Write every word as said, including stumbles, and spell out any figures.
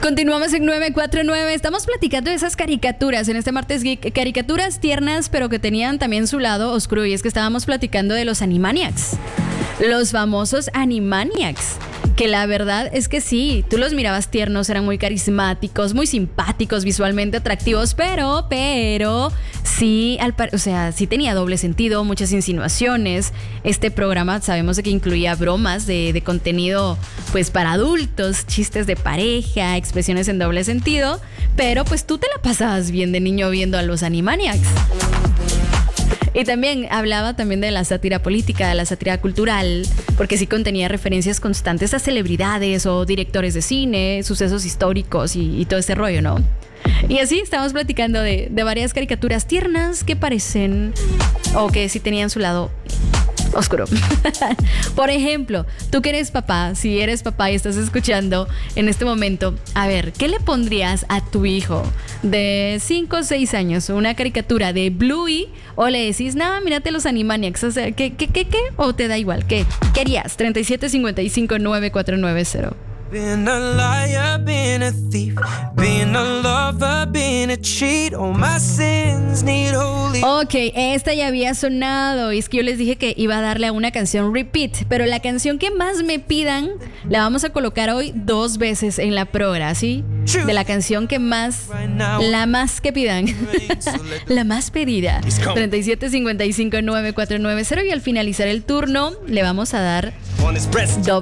Continuamos en nueve cuatro nueve. Estamos platicando de esas caricaturas en este martes geek. Caricaturas tiernas, pero que tenían también su lado oscuro. Y es que estábamos platicando de los Animaniacs. Los famosos Animaniacs. Que la verdad es que sí, tú los mirabas tiernos, eran muy carismáticos, muy simpáticos, visualmente atractivos, pero, pero, sí, al par- o sea, sí tenía doble sentido, muchas insinuaciones. Este programa sabemos de que incluía bromas de, de contenido, pues, para adultos, chistes de pareja, expresiones en doble sentido, pero pues tú te la pasabas bien de niño viendo a los Animaniacs. Y también hablaba también de la sátira política, de la sátira cultural, porque sí contenía referencias constantes a celebridades o directores de cine, sucesos históricos y, y todo ese rollo, ¿no? Y así estamos platicando de, de varias caricaturas tiernas que parecen o que sí tenían su lado oscuro. Por ejemplo, tú que eres papá, si eres papá y estás escuchando en este momento, a ver, ¿qué le pondrías a tu hijo de cinco o seis años? ¿Una caricatura de Bluey? ¿O le decís, nada, mírate los Animaniacs? O sea, ¿qué, qué, qué, qué? ¿O te da igual? ¿Qué? ¿Qué harías? treinta y siete cincuenta y cinco nueve cuatro nueve cero. Been a liar, been a thief, been a lover, been a cheat. All my sins need holy. Ok, esta ya había sonado. Y es que yo les dije que iba a darle a una canción repeat. Pero la canción que más me pidan la vamos a colocar hoy dos veces en la progra, ¿sí? De la canción que más, la más que pidan. La más pedida. treinta y siete cincuenta y cinco nueve cuatro nueve cero. Y al finalizar el turno le vamos a dar doble